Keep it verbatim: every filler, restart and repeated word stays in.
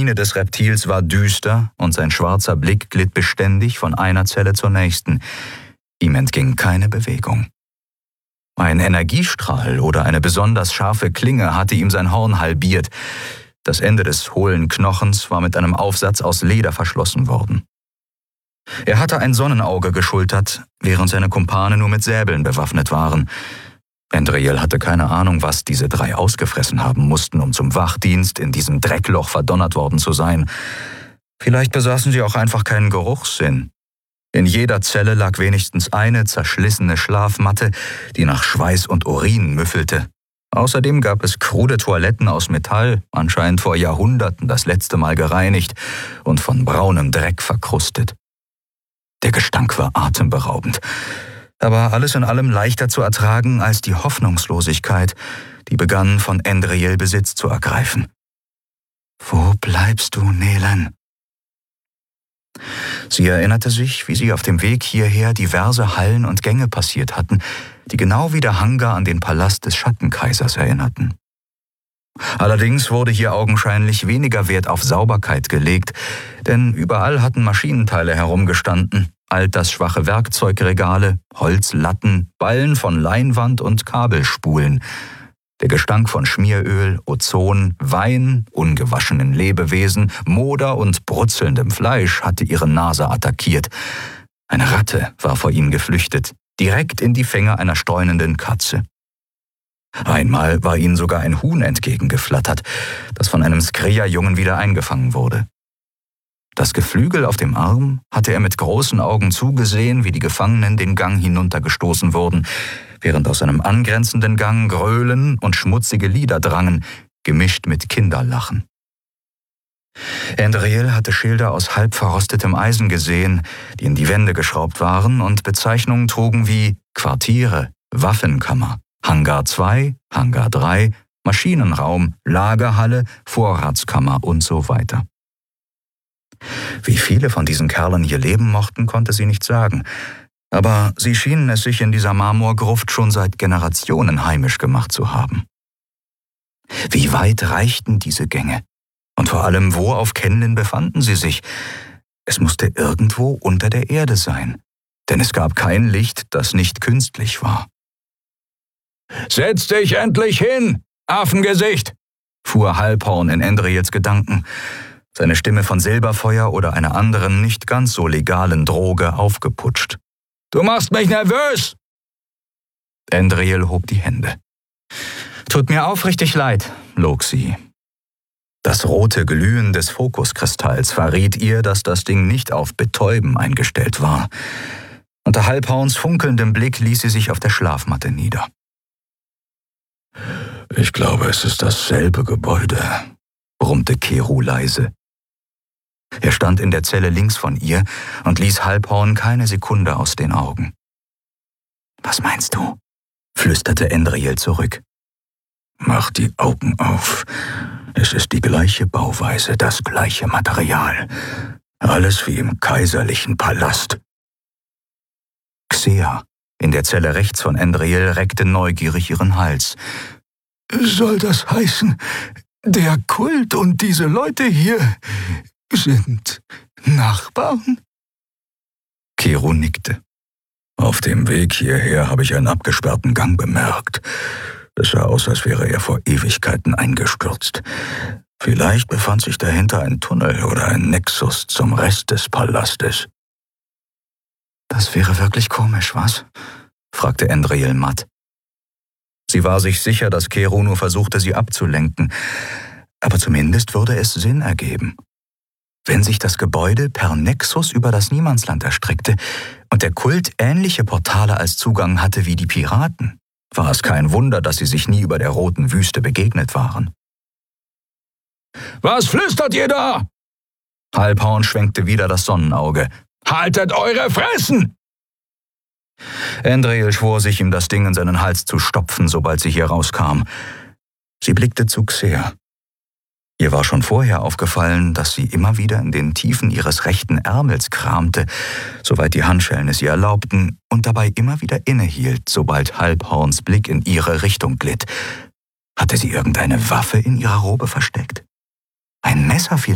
Miene des Reptils war düster und sein schwarzer Blick glitt beständig von einer Zelle zur nächsten. Ihm entging keine Bewegung. Ein Energiestrahl oder eine besonders scharfe Klinge hatte ihm sein Horn halbiert. Das Ende des hohlen Knochens war mit einem Aufsatz aus Leder verschlossen worden. Er hatte ein Sonnenauge geschultert, während seine Kumpane nur mit Säbeln bewaffnet waren. Andriel hatte keine Ahnung, was diese drei ausgefressen haben mussten, um zum Wachdienst in diesem Dreckloch verdonnert worden zu sein. Vielleicht besaßen sie auch einfach keinen Geruchssinn. In jeder Zelle lag wenigstens eine zerschlissene Schlafmatte, die nach Schweiß und Urin müffelte. Außerdem gab es krude Toiletten aus Metall, anscheinend vor Jahrhunderten das letzte Mal gereinigt und von braunem Dreck verkrustet. Der Gestank war atemberaubend, aber alles in allem leichter zu ertragen als die Hoffnungslosigkeit, die begann, von Andriel Besitz zu ergreifen. »Wo bleibst du, Nelen?« Sie erinnerte sich, wie sie auf dem Weg hierher diverse Hallen und Gänge passiert hatten, die genau wie der Hangar an den Palast des Schattenkaisers erinnerten. Allerdings wurde hier augenscheinlich weniger Wert auf Sauberkeit gelegt, denn überall hatten Maschinenteile herumgestanden, altersschwache Werkzeugregale, Holzlatten, Ballen von Leinwand und Kabelspulen. Der Gestank von Schmieröl, Ozon, Wein, ungewaschenen Lebewesen, Moder und brutzelndem Fleisch hatte ihre Nase attackiert. Eine Ratte war vor ihnen geflüchtet, direkt in die Fänge einer streunenden Katze. Einmal war ihnen sogar ein Huhn entgegengeflattert, das von einem Skria-Jungen wieder eingefangen wurde. Das Geflügel auf dem Arm hatte er mit großen Augen zugesehen, wie die Gefangenen den Gang hinuntergestoßen wurden, während aus einem angrenzenden Gang Gröhlen und schmutzige Lieder drangen, gemischt mit Kinderlachen. Andriel hatte Schilder aus halb verrostetem Eisen gesehen, die in die Wände geschraubt waren und Bezeichnungen trugen wie Quartiere, Waffenkammer, Hangar zwei, Hangar drei, Maschinenraum, Lagerhalle, Vorratskammer und so weiter. Wie viele von diesen Kerlen hier leben mochten, konnte sie nicht sagen, aber sie schienen es sich in dieser Marmorgruft schon seit Generationen heimisch gemacht zu haben. Wie weit reichten diese Gänge? Und vor allem, wo auf Kenlin befanden sie sich? Es musste irgendwo unter der Erde sein, denn es gab kein Licht, das nicht künstlich war. »Setz dich endlich hin, Affengesicht!« fuhr Halbhorn in Andriels Gedanken, seine Stimme von Silberfeuer oder einer anderen, nicht ganz so legalen Droge aufgeputscht. »Du machst mich nervös!« Andriel hob die Hände. »Tut mir aufrichtig leid«, log sie. Das rote Glühen des Fokuskristalls verriet ihr, dass das Ding nicht auf Betäuben eingestellt war. Unter Halbhorns funkelndem Blick ließ sie sich auf der Schlafmatte nieder. »Ich glaube, es ist dasselbe Gebäude«, brummte Keru leise. Er stand in der Zelle links von ihr und ließ Halbhorn keine Sekunde aus den Augen. »Was meinst du?« flüsterte Andriel zurück. »Mach die Augen auf. Es ist die gleiche Bauweise, das gleiche Material. Alles wie im kaiserlichen Palast.« Xea, in der Zelle rechts von Andriel, reckte neugierig ihren Hals. »Soll das heißen, der Kult und diese Leute hier sind Nachbarn?« Keru nickte. »Auf dem Weg hierher habe ich einen abgesperrten Gang bemerkt. Es sah aus, als wäre er vor Ewigkeiten eingestürzt. Vielleicht befand sich dahinter ein Tunnel oder ein Nexus zum Rest des Palastes.« »Das wäre wirklich komisch, was?« fragte Andriel matt. Sie war sich sicher, dass Keru nur versuchte, sie abzulenken. Aber zumindest würde es Sinn ergeben. Wenn sich das Gebäude per Nexus über das Niemandsland erstreckte und der Kult ähnliche Portale als Zugang hatte wie die Piraten, war es kein Wunder, dass sie sich nie über der roten Wüste begegnet waren. »Was flüstert ihr da?« Halbhorn schwenkte wieder das Sonnenauge. »Haltet eure Fressen!« Andriel schwor sich, ihm das Ding in seinen Hals zu stopfen, sobald sie hier rauskam. Sie blickte zu Xea. Ihr war schon vorher aufgefallen, dass sie immer wieder in den Tiefen ihres rechten Ärmels kramte, soweit die Handschellen es ihr erlaubten, und dabei immer wieder innehielt, sobald Halbhorns Blick in ihre Richtung glitt. Hatte sie irgendeine Waffe in ihrer Robe versteckt? Ein Messer